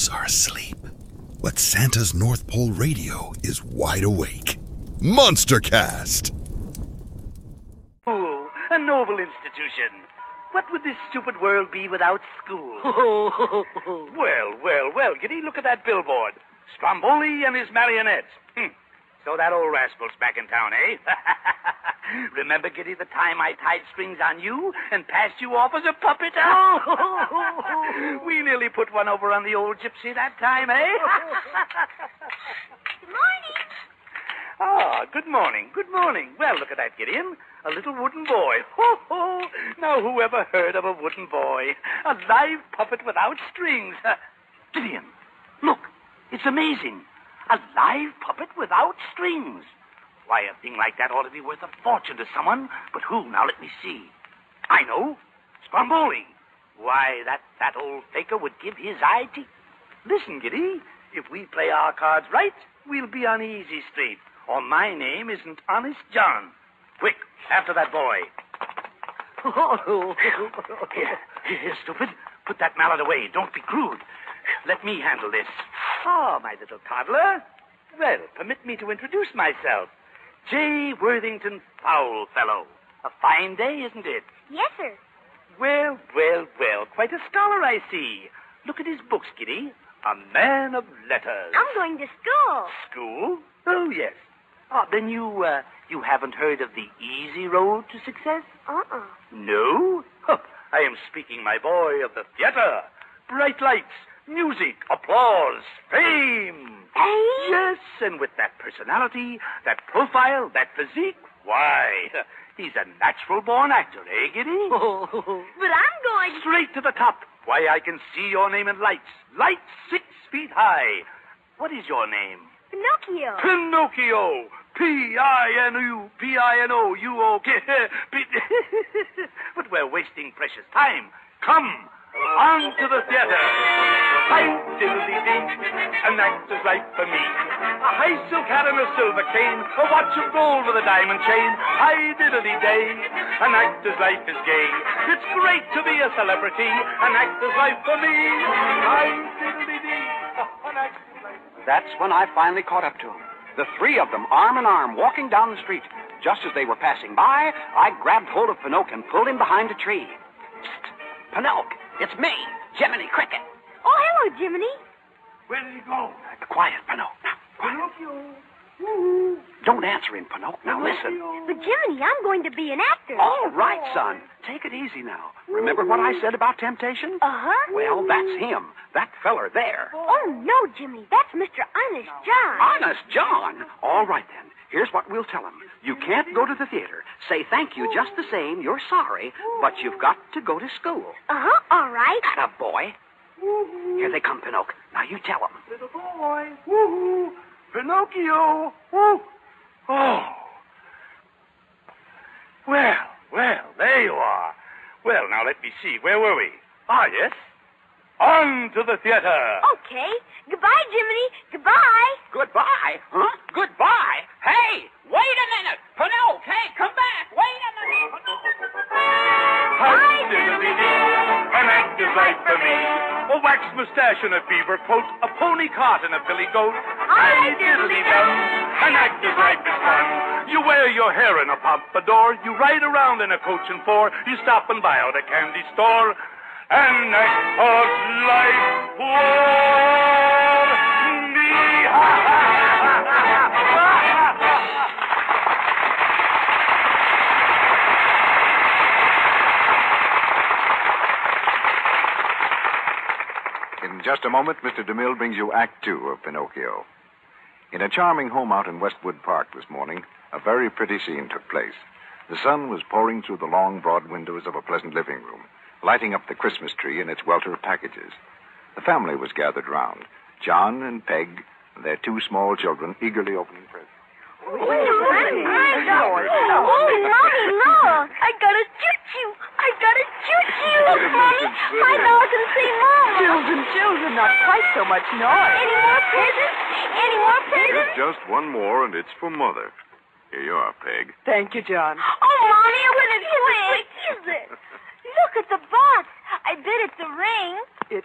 elves are asleep, but Santa's North Pole radio is wide awake. Monstercast! Oh, a noble institution. What would this stupid world be without school? Well, Giddy, look at that billboard. Stromboli and his marionettes. So that old rascal's back in town, eh? Remember, Giddy, the time I tied strings on you and passed you off as a puppet? We nearly put one over on the old gypsy that time, eh? Good morning. Ah, good morning, good morning. Well, look at that, Gideon. A little wooden boy. Ho. Now, who ever heard of a wooden boy? A live puppet without strings. Gideon, look, it's amazing. A live puppet without strings. Why, a thing like that ought to be worth a fortune to someone. But who? Now, let me see. I know. Stromboli. Why, that old faker would give his eye teeth. Listen, Giddy, if we play our cards right, we'll be on easy street. Or my name isn't Honest John. Quick, after that boy. Here, stupid. Put that mallet away. Don't be crude. Let me handle this. Oh, my little toddler. Well, permit me to introduce myself. J. Worthington Foulfellow. A fine day, isn't it? Yes, sir. Well. Quite a scholar, I see. Look at his books, Giddy. A man of letters. I'm going to school. School? Oh, yes. Oh, then you haven't heard of the easy road to success? No? Huh, I am speaking, my boy, of the theater. Bright lights, music, applause, fame. Fame? Yes, and with that personality, that profile, that physique, why, he's a natural-born actor, eh, Giddy? But I'm going... Straight to the top. Why, I can see your name in lights. Lights 6 feet high. What is your name? Pinocchio. Pinocchio. P-I-N-O-U-O-K. But we're wasting precious time. Come, on to the theater. Hi-diddly-dee, an actor's life for me. A high silk hat and a silver cane, a watch of gold with a diamond chain. Hi-diddly-day, an actor's life is gay. It's great to be a celebrity, an actor's life for me. Hi-diddly-dee, an actor's life. That's when I finally caught up to them. The three of them, arm in arm, walking down the street. Just as they were passing by, I grabbed hold of Pinocchio and pulled him behind a tree. Psst, Pinocchio, it's me, Jiminy Cricket. Oh, hello, Jiminy. Where did he go? Quiet, Pinocchio. Now, quiet. Pinocchio. Don't answer him, Pinocchio. Now, listen. But, Jiminy, I'm going to be an actor. All right, son. Take it easy now. Remember what I said about temptation? Uh-huh. Well, that's him. That feller there. Oh, no, Jiminy. That's Mr. Honest John. Honest John? All right, then. Here's what we'll tell him. You can't go to the theater. Say thank you just the same. You're sorry, but you've got to go to school. Uh-huh. All right. Attaboy. Here they come, Pinocchio. Now you tell them. Little boy. Woo-hoo. Pinocchio. Woo. Oh. Well, there you are. Well, now let me see. Where were we? Ah, yes. On to the theater. Okay. Goodbye, Jiminy. Goodbye. Goodbye? Huh? Goodbye? Hey, wait a minute. Pinocchio, hey, come back. Wait a minute. Hi-diddly-dee, an actor's life for me. A wax mustache and a beaver coat, a pony cart and a billy goat. Hi-diddly-dum, an actor's life is fun. You wear your hair in a pompadour, you ride around in a coach and four, you stop and buy out a candy store. An actor's life for me. In just a moment, Mr. DeMille brings you Act Two of Pinocchio. In a charming home out in Westwood Park this morning, a very pretty scene took place. The sun was pouring through the long, broad windows of a pleasant living room, lighting up the Christmas tree in its welter of packages. The family was gathered round, John and Peg and their two small children eagerly opening presents. Oh, Mommy, look. I got a choo-choo. Mommy, my dog can say Mama. Children, not quite so much noise. Any more presents? Just one more, and it's for Mother. Here you are, Peg. Thank you, John. Oh, Mommy, what is it? Look at the box. I bet it's a ring. It